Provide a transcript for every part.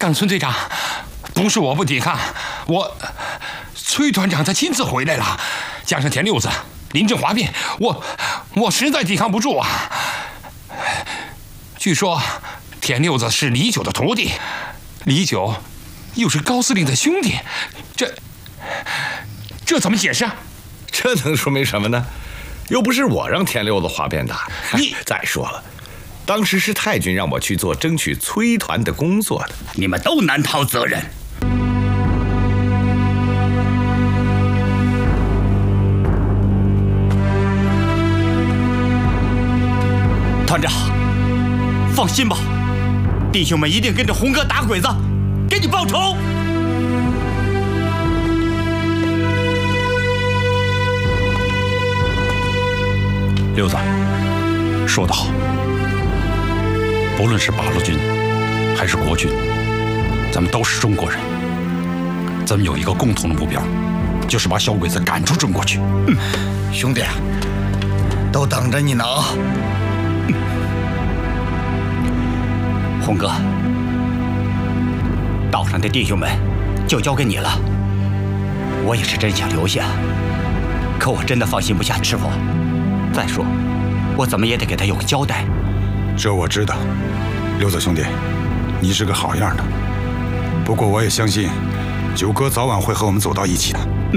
冈村队长，不是我不抵抗，崔团长他亲自回来了，加上田六子、林正华变，我实在抵抗不住啊！据说田六子是李九的徒弟，李九又是高司令的兄弟，这怎么解释啊？ 这能说明什么呢？又不是我让田六子哗变的。再说了，当时是太君让我去做争取崔团的工作的， 你们都难逃责任。团长，放心吧，弟兄们一定跟着红哥打鬼子，给你报仇。 六子说得好，不论是八路军还是国军，咱们都是中国人，咱们有一个共同的目标，就是把小鬼子赶出中国去。 兄弟，都等着你呢啊！ 红哥，岛上的弟兄们就交给你了。我也是真想留下，可我真的放心不下师傅。再说，我怎么也得给他有个交代。 这我知道，六子兄弟，你是个好样的。不过我也相信，九哥早晚会和我们走到一起的。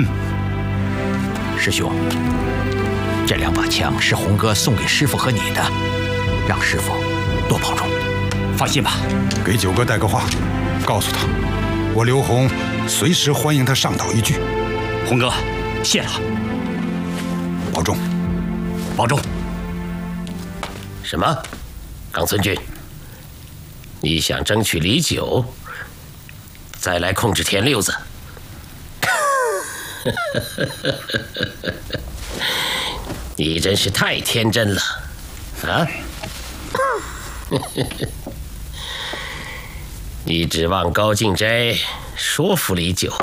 师兄，这2把枪是红哥送给师傅和你的，让师傅多保重。 放心吧， 给九哥带个话，告诉他，我刘洪随时欢迎他上岛一聚。 洪哥，谢了， 保重， 保重。 什么？冈村君，你想争取李九，再来控制田六子？你真是太天真了，啊！你指望高敬斋说服李九？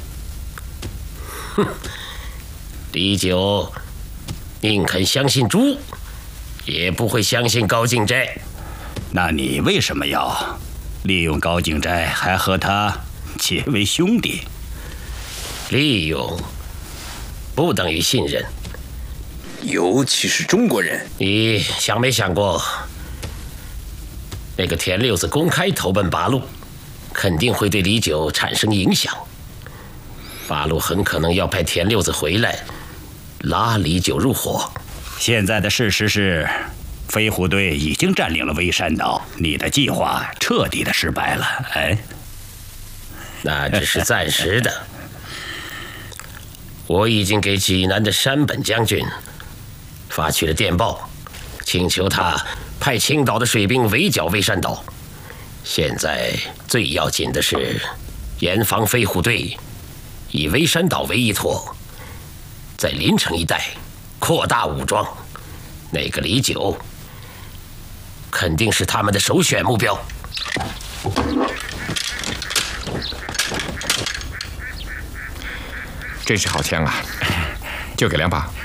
哼，李九宁肯相信猪，也不会相信高敬斋。 那你为什么要利用高敬斋，还和他结为兄弟？ 利用不等于信任， 尤其是中国人。 你想没想过？那个田六子公开投奔八路，肯定会对李九产生影响。八路很可能要派田六子回来，拉李九入伙。 现在的事实是，飞虎队已经占领了微山岛，你的计划彻底的失败了。哎， 那只是暂时的。我已经给济南的山本将军发去了电报，请求他派青岛的水兵围剿微山岛。现在最要紧的是严防飞虎队以微山岛为依托，在临城一带扩大武装。那个李九肯定是他们的首选目标。 真是好枪啊！就给2把。